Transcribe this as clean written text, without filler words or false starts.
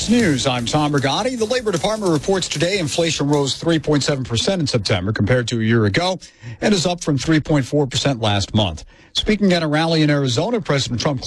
Fox News, I'm Tom Rigotti. The Labor Department reports today inflation rose 3.7% in September compared to a year ago and is up from 3.4% last month. Speaking at a rally in Arizona, President Trump